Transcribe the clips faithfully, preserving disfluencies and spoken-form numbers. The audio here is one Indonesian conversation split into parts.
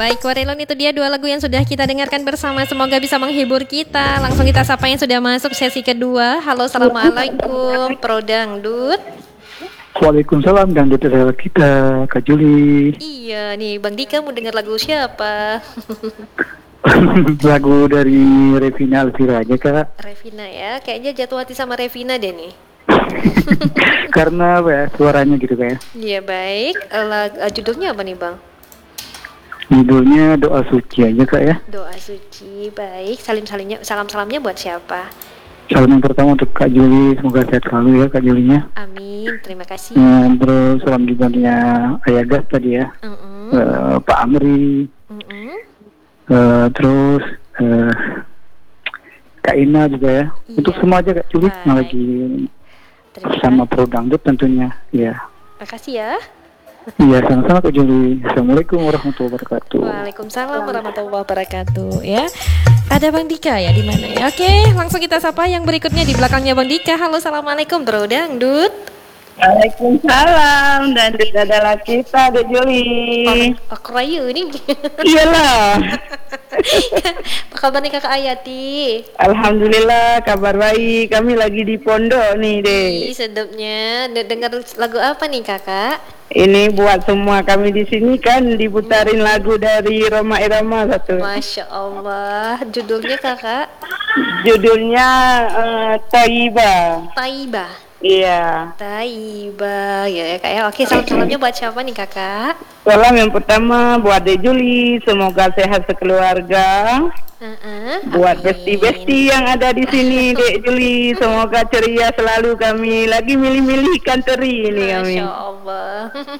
Baik, Warelon, itu dia dua lagu yang sudah kita dengarkan bersama. Semoga bisa menghibur kita. Langsung kita sapa yang sudah masuk sesi kedua. Halo, assalamualaikum, Pro Dangdut. Waalaikumsalam, dangdut adalah kita, Kak Juli. Iya nih, Bang Dika mau dengar lagu siapa? Lagu dari Revina Alvira aja, Kak. Revina ya, kayaknya jatuh hati sama Revina deh nih. Karena apa ya, suaranya gitu kayak. Iya baik, Lag- uh, judulnya apa nih Bang? Judulnya Doa Suci aja, Kak ya. Doa Suci, baik. Salim-salimnya, salam-salamnya buat siapa? Salam yang pertama untuk Kak Juli, semoga sehat selalu ya Kak Julinya. Amin, terima kasih. Nah, terus salam juga Ayah Gas tadi ya, Mm-mm. uh, Pak Amri, Mm-mm. uh, terus uh, Kak Ina juga ya. Iya. Untuk semua aja Kak Juli yang Baik. lagi Terima bersama kasih. Pro Dangdut tentunya. Ya, Makasih ya. iya sama-sama Kak Juli. Assalamualaikum warahmatullahi wabarakatuh. Waalaikumsalam warahmatullahi wabarakatuh. Ya, ada Bang Dika ya di mana ya? Oke, langsung kita sapa yang berikutnya di belakangnya Bang Dika. Halo, assalamualaikum, Bro Dangdut. Waalaikumsalam, dan adalah kita, Dek Juli. Oh, kerayu nih. Iyalah. Apa kabar nih Kakak Ayati? Alhamdulillah, kabar baik. Kami lagi di pondok nih, Dek. Ih, sedapnya. D- Dengar lagu apa nih Kakak? Ini buat semua kami di sini kan diputarin lagu dari Roma Irama satu. Masya Allah. Judulnya Kakak? Judulnya uh, Taiba. Taiba. Iya. Taiba. Ya, ya Kak ya. Oke, salam-salamnya buat siapa nih Kakak? Salam yang pertama buat Dek Juli, semoga sehat sekeluarga. Uh-uh, Buat amin. besti-besti yang ada di sini, Dek Juli, semoga ceria selalu. Kami lagi milih-milih ikan teri ini kami. Masya Allah.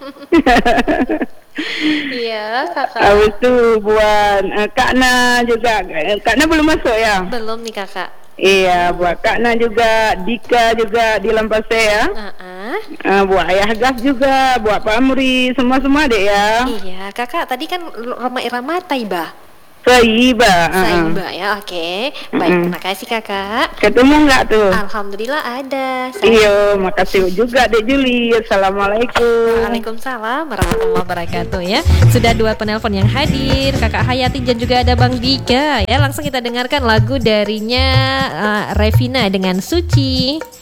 Iya Kakak. Habis itu buat uh, Kak Na juga. Eh, Kak Na belum masuk ya? Belum nih Kakak. Iya, buat Kak Na juga, Dika juga di Lampase ya. Uh-uh. Uh, buat Ayah Gas juga, buat Pak Amri, semua-semua dek ya. Iya Kakak, tadi kan Roma Irama Taiba. Saiba. uh-uh. Taiba ya, oke. Baik, Mm-mm. terima kasih Kakak. Ketemu nggak tuh? Alhamdulillah ada. Saya- Iya, makasih juga Dek Juli. Assalamualaikum. Waalaikumsalam warahmatullahi wabarakatuh ya. Sudah dua penelpon yang hadir, Kakak Hayati dan juga ada Bang Dika ya. Langsung kita dengarkan lagu darinya uh, Revina dengan Suci.